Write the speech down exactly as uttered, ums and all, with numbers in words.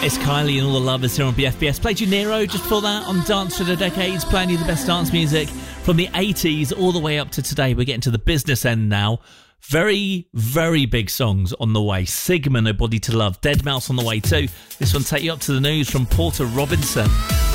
It's Kylie and all the lovers here on B F B S. Played you Nero just before that on Dance for the Decades, playing you the best dance music from the eighties all the way up to today. We're getting to the business end now. Very, very big songs on the way. Sigma, Nobody to Love. Dead Mouse on the way too. This one take you up to the news from Porter Robinson.